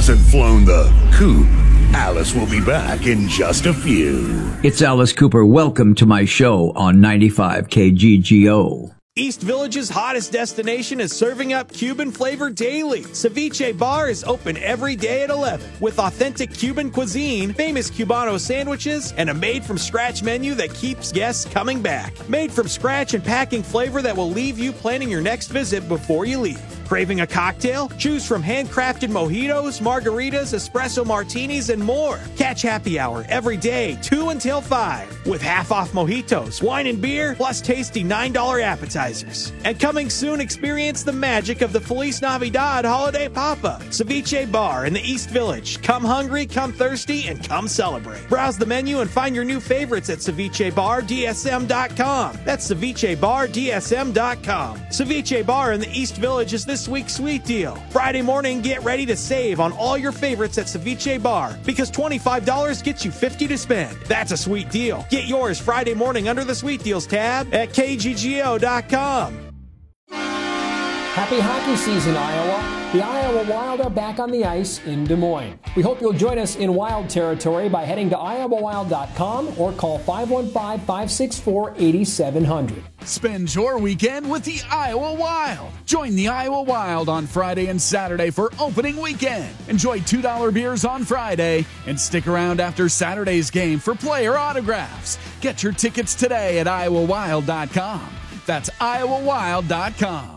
hasn't flown the coop, Alice will be back in just a few. It's Alice Cooper. Welcome to my show on 95 KGGO. East Village's hottest destination is serving up Cuban flavor daily. Ceviche Bar is open every day at 11 with authentic Cuban cuisine, famous Cubano sandwiches, and a made-from-scratch menu that keeps guests coming back. Made from scratch and packing flavor that will leave you planning your next visit before you leave. Craving a cocktail? Choose from handcrafted mojitos, margaritas, espresso martinis, and more. Catch happy hour every day, 2 until 5, with half-off mojitos, wine and beer, plus tasty $9 appetizers. And coming soon, experience the magic of the Feliz Navidad holiday pop-up. Ceviche Bar in the East Village. Come hungry, come thirsty, and come celebrate. Browse the menu and find your new favorites at cevichebardsm.com. That's cevichebardsm.com. Ceviche Bar in the East Village is this week's sweet deal. Friday morning, get ready to save on all your favorites at Ceviche Bar because $25 gets you $50 to spend. That's a sweet deal. Get yours Friday morning under the Sweet Deals tab at kggo.com. Happy hockey season, Iowa. The Iowa Wild are back on the ice in Des Moines. We hope you'll join us in Wild territory by heading to iowawild.com or call 515-564-8700. Spend your weekend with the Iowa Wild. Join the Iowa Wild on Friday and Saturday for opening weekend. Enjoy $2 beers on Friday and stick around after Saturday's game for player autographs. Get your tickets today at iowawild.com. That's iowawild.com.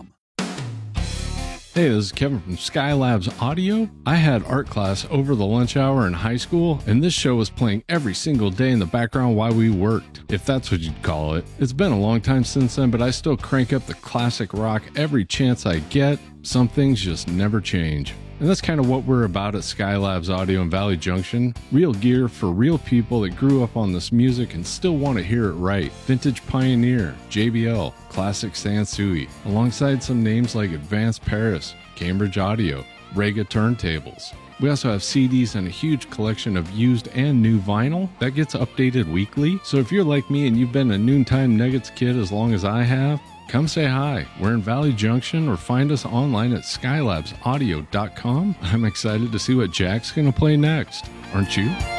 Hey, this is Kevin from Skylabs Audio. I had art class over the lunch hour in high school, and this show was playing every single day in the background while we worked, if that's what you'd call it. It's been a long time since then, but I still crank up the classic rock every chance I get. Some things just never change. And that's kind of what we're about at Skylabs Audio in Valley Junction. Real gear for real people that grew up on this music and still want to hear it right. Vintage Pioneer, JBL, Classic Sansui, alongside some names like Advanced Paris, Cambridge Audio, Rega Turntables. We also have CDs and a huge collection of used and new vinyl that gets updated weekly. So if you're like me and you've been a Noontime Nuggets kid as long as I have, come say hi. We're in Valley Junction, or find us online at skylabsaudio.com. I'm excited to see what Jack's going to play next. Aren't you?